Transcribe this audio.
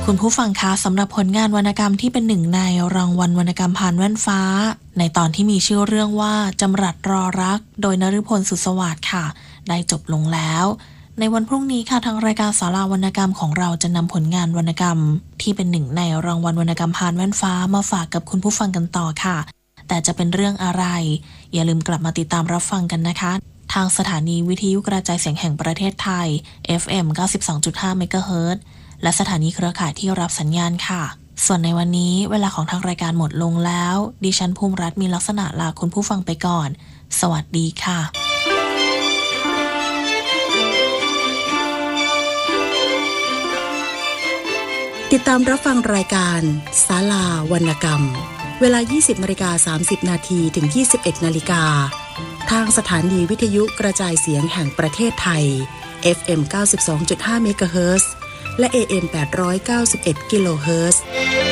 คุณผู้ฟังคะสำหรับผลงานวรรณกรรมที่เป็นหนึ่งในรางวัลวรรณกรรมผ่านแว่นฟ้าในตอนที่มีชื่อเรื่องว่าจำรัดรอรักโดยนฤพลสุสวัสดิ์ค่ะได้จบลงแล้วในวันพรุ่งนี้ค่ะทางรายการสาราวรรณกรรมของเราจะนำผลงานวรรณกรรมที่เป็นหนึ่งในรางวัลวรรณกรรมผ่านแว่นฟ้ามาฝากกับคุณผู้ฟังกันต่อค่ะแต่จะเป็นเรื่องอะไรอย่าลืมกลับมาติดตามรับฟังกันนะคะทางสถานีวิทยุกระจายเสียงแห่งประเทศไทย FM 92.5 เมกะเฮิรตซ์และสถานีเครือข่ายที่รับสัญญาณค่ะส่วนในวันนี้เวลาของทางรายการหมดลงแล้วดิฉันภูมิรัตน์มีลักษณะลาคุณผู้ฟังไปก่อนสวัสดีค่ะติดตามรับฟังรายการศาลาวรรณกรรมเวลา 20:30 นาทีถึง 21 นาฬิกาทางสถานีวิทยุกระจายเสียงแห่งประเทศไทย FM 92.5 เมกะเฮิรตซ์และ AM 891 กิโลเฮิรตซ์